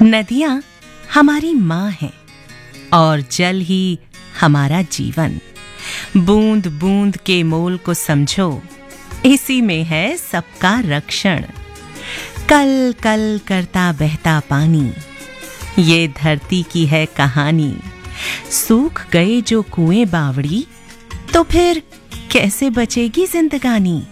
नदियां हमारी माँ हैं और जल ही हमारा जीवन। बूंद बूंद के मोल को समझो, इसी में है सबका रक्षण। कल कल करता बहता पानी, ये धरती की है कहानी। सूख गए जो कुएं बावड़ी, तो फिर कैसे बचेगी जिंदगानी।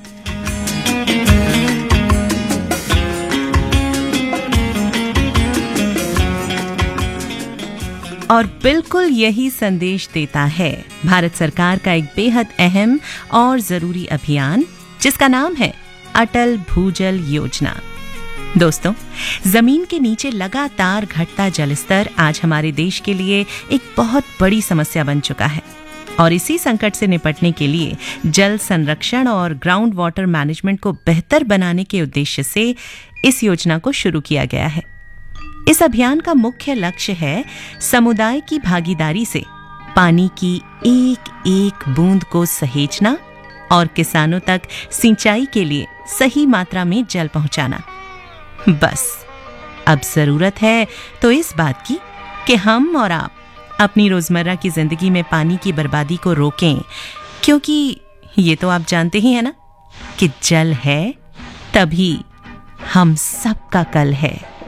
और बिल्कुल यही संदेश देता है भारत सरकार का एक बेहद अहम और जरूरी अभियान, जिसका नाम है अटल भूजल योजना। दोस्तों, जमीन के नीचे लगातार घटता जलस्तर आज हमारे देश के लिए एक बहुत बड़ी समस्या बन चुका है और इसी संकट से निपटने के लिए जल संरक्षण और ग्राउंड वाटर मैनेजमेंट को बेहतर बनाने के उद्देश्य से इस योजना को शुरू किया गया है। इस अभियान का मुख्य लक्ष्य है समुदाय की भागीदारी से पानी की एक एक बूंद को सहेजना और किसानों तक सिंचाई के लिए सही मात्रा में जल पहुंचाना। बस अब जरूरत है तो इस बात की कि हम और आप अपनी रोजमर्रा की जिंदगी में पानी की बर्बादी को रोकें, क्योंकि ये तो आप जानते ही हैं ना कि जल है तभी हम सबका कल है।